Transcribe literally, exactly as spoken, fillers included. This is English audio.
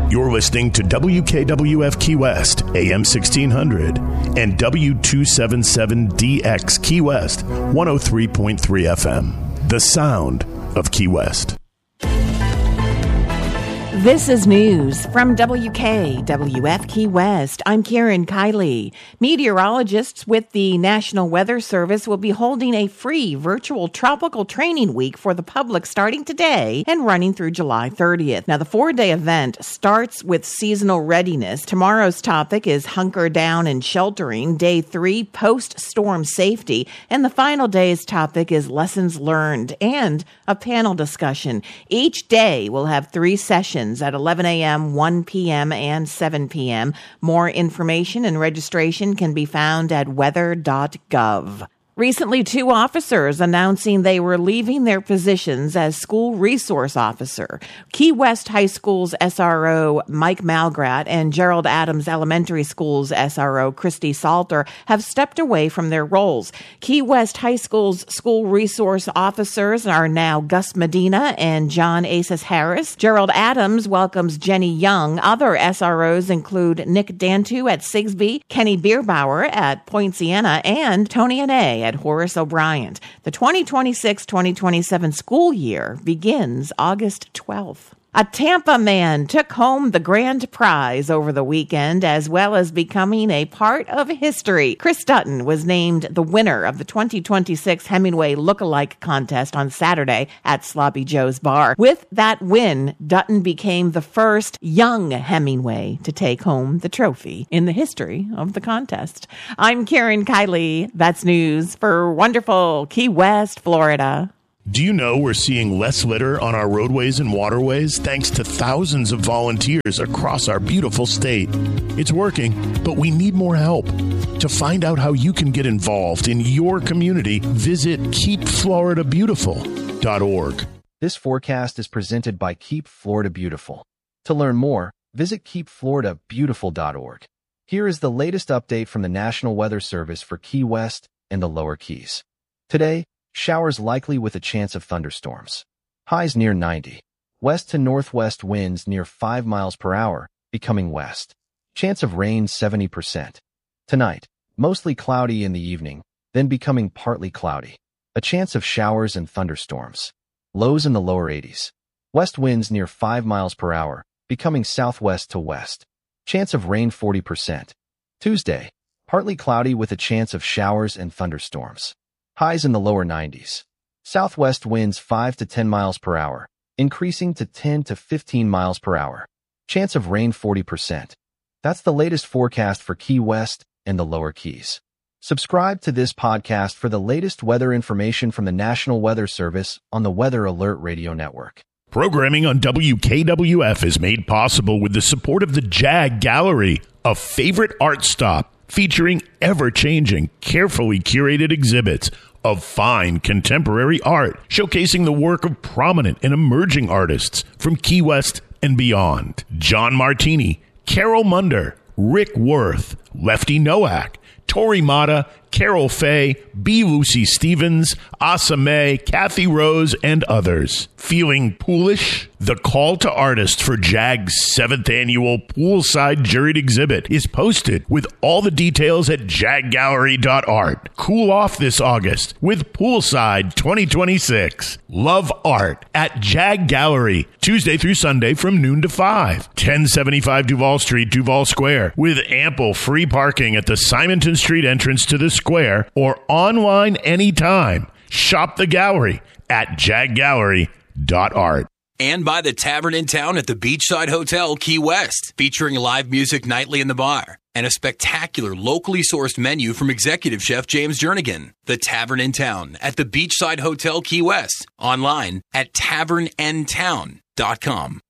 You're listening to W K W F Key West, A M sixteen hundred, and W two seventy-seven D X Key West, one oh three point three F M. The sound of Key West. This is news from W K W F Key West. I'm Karen Kiley. Meteorologists with the National Weather Service will be holding a free virtual tropical training week for the public starting today and running through July thirtieth. Now, the four-day event starts with seasonal readiness. Tomorrow's topic is hunker down and sheltering. Day three, post-storm safety. And the final day's topic is lessons learned and a panel discussion. Each day will have three sessions at eleven a.m., one p.m., and seven p.m. More information and registration can be found at weather dot gov. Recently, two officers announcing they were leaving their positions as school resource officer. Key West High School's S R O, Mike Malgrat, and Gerald Adams Elementary School's S R O, Christy Salter, have stepped away from their roles. Key West High School's school resource officers are now Gus Medina and John Aces Harris. Gerald Adams welcomes Jenny Young. Other S R Os include Nick Dantu at Sigsbee, Kenny Bierbauer at Point Siena, and Tony Ane at Horace O'Brien. The twenty twenty-six twenty twenty-seven school year begins August twelfth. A Tampa man took home the grand prize over the weekend, as well as becoming a part of history. Chris Dutton was named the winner of the twenty twenty-six Hemingway Lookalike Contest on Saturday at Sloppy Joe's Bar. With that win, Dutton became the first young Hemingway to take home the trophy in the history of the contest. I'm Karen Kiley. That's news for wonderful Key West, Florida. Do you know we're seeing less litter on our roadways and waterways thanks to thousands of volunteers across our beautiful state? It's working, but we need more help. To find out how you can get involved in your community, visit keep florida beautiful dot org. This forecast is presented by Keep Florida Beautiful. To learn more, visit keep florida beautiful dot org. Here is the latest update from the National Weather Service for Key West and the Lower Keys. Today, showers likely with a chance of thunderstorms. Highs near ninety. West to northwest winds near five miles per hour, becoming west. Chance of rain seventy percent. Tonight, mostly cloudy in the evening, then becoming partly cloudy. A chance of showers and thunderstorms. Lows in the lower eighties. West winds near five miles per hour, becoming southwest to west. Chance of rain forty percent. Tuesday, partly cloudy with a chance of showers and thunderstorms. Highs in the lower nineties. Southwest winds five to ten miles per hour, increasing to ten to fifteen miles per hour. Chance of rain forty percent. That's the latest forecast for Key West and the Lower Keys. Subscribe to this podcast for the latest weather information from the National Weather Service on the Weather Alert Radio Network. Programming on W K W F is made possible with the support of the Jag Gallery, a favorite art stop featuring ever-changing, carefully curated exhibits of fine contemporary art, showcasing the work of prominent and emerging artists from Key West and beyond. John Martini, Carol Munder, Rick Worth, Lefty Nowak, Tori Mata, Carol Fay, B. Lucy Stevens, Asa May, Kathy Rose, and others. Feeling poolish? The call to artists for JAG's seventh annual Poolside Juried Exhibit is posted with all the details at jag gallery dot art. Cool off this August with Poolside twenty twenty-six. Love art at Jag Gallery, Tuesday through Sunday from noon to five. ten seventy-five Duval Street, Duval Square, with ample free parking at the Simonton Street entrance to the square or online anytime. Shop the gallery at jag gallery dot art. And by the Tavern in Town at the Beachside Hotel, Key West, featuring live music nightly in the bar and a spectacular locally sourced menu from executive chef James Jernigan. The Tavern in Town at the Beachside Hotel, Key West, online at tavern n town dot com.